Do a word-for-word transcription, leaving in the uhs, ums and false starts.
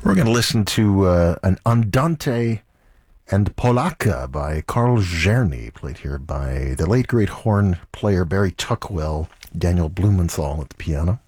We're going to listen to uh, an Andante and Polaka by Karl Czerny, played here by the late great horn player Barry Tuckwell, Daniel Blumenthal at the piano.